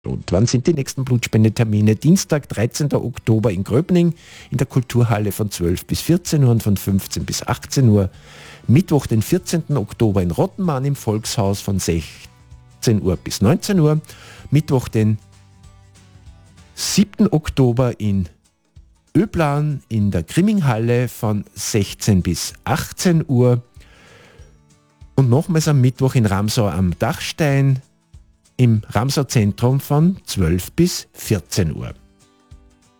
Und wann sind die nächsten Blutspendetermine? Dienstag, 13. Oktober in Gröbning in der Kulturhalle von 12 bis 14 Uhr und von 15 bis 18 Uhr. Mittwoch, den 14. Oktober in Rottenmann im Volkshaus von 16 Uhr bis 19 Uhr. Mittwoch, den 7. Oktober in Öblan in der Grimminghalle von 16 bis 18 Uhr. Und nochmals am Mittwoch in Ramsau am Dachstein im Ramsau Zentrum von 12 bis 14 Uhr.